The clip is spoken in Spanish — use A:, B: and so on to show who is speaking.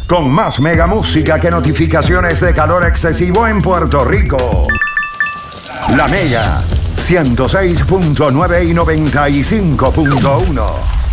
A: con más mega música que notificaciones de calor excesivo en Puerto Rico. La Mega 106.9 y 95.1.